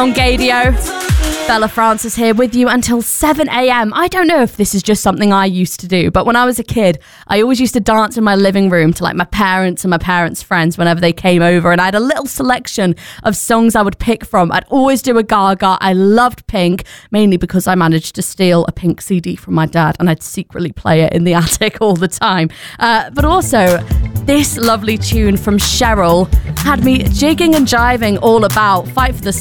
on Gaydio. Bella Francis here with you until 7 a.m. I don't know if this is just something I used to do, but when I was a kid, I always used to dance in my living room to like my parents and my parents' friends whenever they came over, and I had a little selection of songs I would pick from. I'd always do a Gaga. I loved Pink, mainly because I managed to steal a Pink CD from my dad, and I'd secretly play it in the attic all the time. But also, this lovely tune from Cheryl had me jigging and jiving all about Fight for the